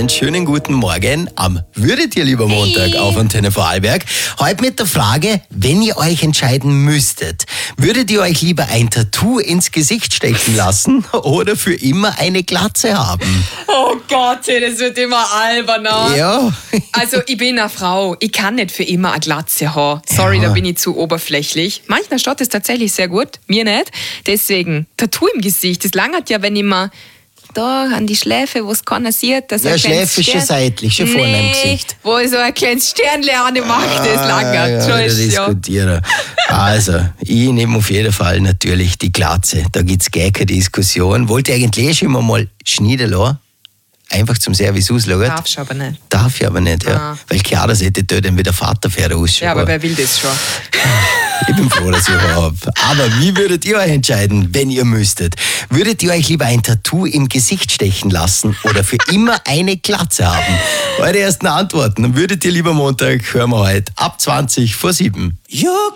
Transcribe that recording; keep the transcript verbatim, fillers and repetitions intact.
einen schönen guten Morgen am Würdet ihr lieber Montag Hey. auf Antenne Vorarlberg. Heute mit der Frage, wenn ihr euch entscheiden müsstet, würdet ihr euch lieber ein Tattoo ins Gesicht stechen lassen oder für immer eine Glatze haben? Oh Gott, das wird immer alberner. Ja. Also ich bin eine Frau, ich kann nicht für immer eine Glatze haben. Sorry, Ja. da bin ich zu oberflächlich. Manchmal steht es tatsächlich sehr gut, mir nicht. Deswegen, Tattoo im Gesicht, das langert ja, wenn ich mir da an die Schläfe, wo es keiner sieht, dass Ja, ein kleines Schläfe ist schon Stern- seitlich, schon vorne im Nee, Gesicht. wo ich so ein kleines Sternle an dem macht, das Ah, langert. ja, Schon wieder ist, ja. diskutieren. Also, ich nehme auf jeden Fall natürlich die Glatze. Da gibt es gar keine Diskussion. Wollte ich eigentlich schon mal schneiden lassen. Einfach zum Service ausschauen. Darfst aber nicht. Darf ich aber nicht, ja. Ah. Weil klar, das hätte dort dann wieder Vaterpferde ausschauen. Ja, aber wer will das schon? Ich bin froh, dass ich habe. Aber wie würdet ihr euch entscheiden, wenn ihr müsstet? Würdet ihr euch lieber ein Tattoo im Gesicht stechen lassen oder für immer eine Glatze haben? Eure ersten Antworten. Würdet ihr lieber Montag, hören wir heute ab zwanzig vor sieben. You